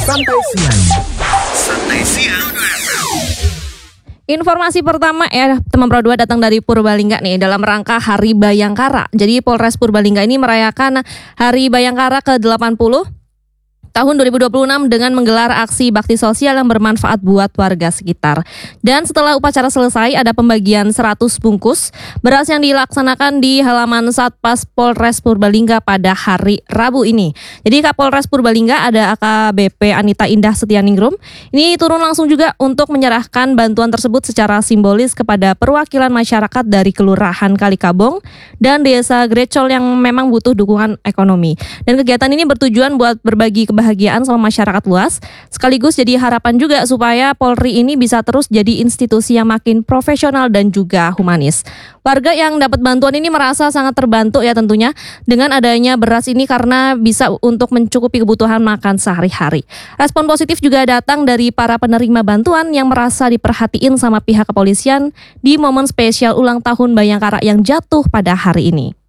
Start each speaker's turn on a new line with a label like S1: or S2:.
S1: Santai Siang. Santai Siang.
S2: Informasi pertama teman Pro 2 datang dari Purbalingga nih dalam rangka Hari Bayangkara. Jadi Polres Purbalingga ini merayakan Hari Bayangkara ke-80 tahun 2026 dengan menggelar aksi bakti sosial yang bermanfaat buat warga sekitar. Dan setelah upacara selesai ada pembagian 100 bungkus beras yang dilaksanakan di halaman Satpas Polres Purbalingga pada hari Rabu ini. Jadi Kapolres Purbalingga ada AKBP Anita Indah Setianingrum. Ini turun langsung juga untuk menyerahkan bantuan tersebut secara simbolis kepada perwakilan masyarakat dari Kelurahan Kalikabong dan Desa Grecol yang memang butuh dukungan ekonomi. Dan kegiatan ini bertujuan buat berbagi kebahagiaan sama masyarakat luas, sekaligus jadi harapan juga supaya Polri ini bisa terus jadi institusi yang makin profesional dan juga humanis. Warga yang dapat bantuan ini merasa sangat terbantu ya tentunya dengan adanya beras ini karena bisa untuk mencukupi kebutuhan makan sehari-hari. Respon positif juga datang dari para penerima bantuan yang merasa diperhatiin sama pihak kepolisian di momen spesial ulang tahun Bayangkara yang jatuh pada hari ini.